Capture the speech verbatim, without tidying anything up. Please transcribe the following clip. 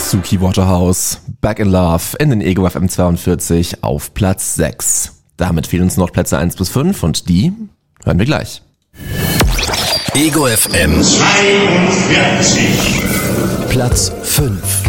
Suki Waterhouse, Back in Love in den Ego F M zweiundvierzig auf Platz sechs. Damit fehlen uns noch Plätze eins bis fünf und die hören wir gleich. Ego F M zweiundvierzig. Platz fünf.